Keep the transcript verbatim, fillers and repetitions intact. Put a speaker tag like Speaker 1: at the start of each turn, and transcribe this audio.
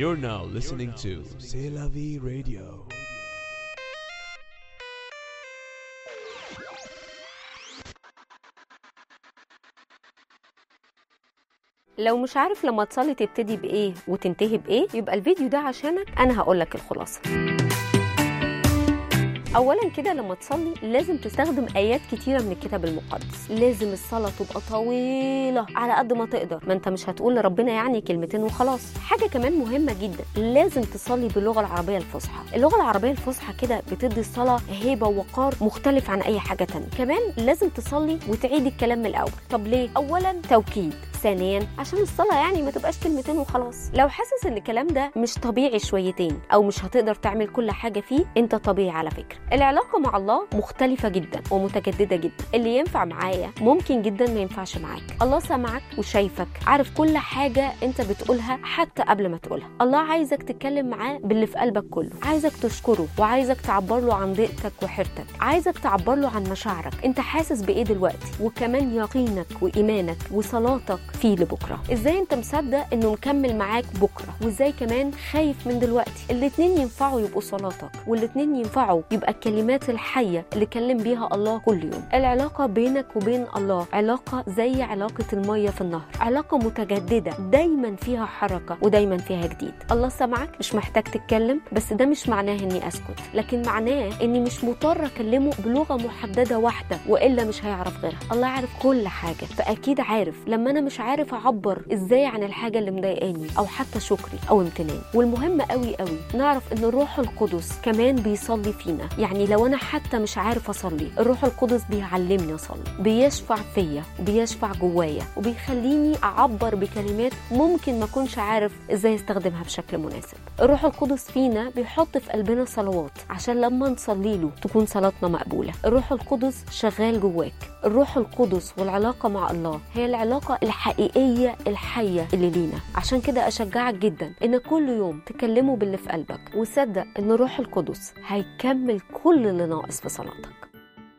Speaker 1: You're now listening to C'est la vie radio.
Speaker 2: لو مش عارف لما تصلي تبتدي بإيه وتنتهي بإيه، يبقى الفيديو ده عشانك. أنا هقولك الخلاصة. اولا كده لما تصلي لازم تستخدم ايات كتيره من الكتاب المقدس. لازم الصلاه تبقى طويله على قد ما تقدر، ما انت مش هتقول لربنا يعني كلمتين وخلاص. حاجه كمان مهمه جدا، لازم تصلي باللغه العربيه الفصحى. اللغه العربيه الفصحى كده بتدي الصلاه هيبه ووقار مختلف عن اي حاجه تانية. كمان لازم تصلي وتعيد الكلام من الاول. طب ليه؟ اولا توكيد، ثانيا عشان الصلاه يعني ما تبقاش كلمتين وخلاص. لو حاسس ان الكلام ده مش طبيعي شويتين او مش هتقدر تعمل كل حاجه فيه، انت طبيعي على فكره. العلاقه مع الله مختلفه جدا ومتجدده جدا. اللي ينفع معايا ممكن جدا ما ينفعش معاك. الله سامعك وشايفك، عارف كل حاجه انت بتقولها حتى قبل ما تقولها. الله عايزك تتكلم معاه باللي في قلبك كله، عايزك تشكره وعايزك تعبر له عن ضيقتك وحيرتك، عايزك تعبر له عن مشاعرك، انت حاسس بايه دلوقتي، وكمان يقينك وايمانك وصلاتك فيه لبكره. ازاي انت مصدق انه مكمل معاك بكره، وازاي كمان خايف من دلوقتي. الاتنين ينفعوا يبقوا صلاتك، والاتنين ينفعوا يبقى الكلمات الحيه اللي كلم بيها الله كل يوم. العلاقه بينك وبين الله علاقه زي علاقه الميه في النهر، علاقه متجدده دايما فيها حركه ودايما فيها جديد. الله سمعك، مش محتاج تتكلم، بس ده مش معناه اني اسكت، لكن معناه اني مش مضطر اكلمه بلغه محدده واحده والا مش هيعرف غيرها. الله عارف كل حاجه، فاكيد عارف لما انا مش عارف اعبر ازاي عن الحاجه اللي مضايقاني او حتى شكري او امتناني. والمهم قوي قوي نعرف ان الروح القدس كمان بيصلي فينا. يعني لو انا حتى مش عارف اصلي، الروح القدس بيعلمني اصلي، بيشفع فيا وبيشفع جوايا وبيخليني اعبر بكلمات ممكن ما اكونش عارف ازاي استخدمها بشكل مناسب. الروح القدس فينا بيحط في قلبنا صلوات عشان لما نصلي له تكون صلاتنا مقبوله. الروح القدس شغال جواك. الروح القدس والعلاقه مع الله هي العلاقه الحقيقيه الحيه اللي لينا. عشان كده اشجعك جدا ان كل يوم تكلمه باللي في قلبك، وصدق ان الروح القدس هيكمل كل اللي ناقص في صلاتك.